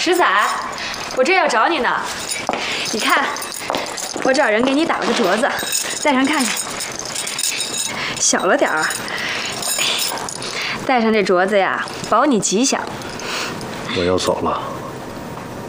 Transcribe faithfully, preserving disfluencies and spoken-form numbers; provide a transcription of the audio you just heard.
十仔，我这要找你呢。你看，我找人给你打了个镯子，戴上看看。小了点儿，戴上这镯子呀，保你吉祥。 我要走了。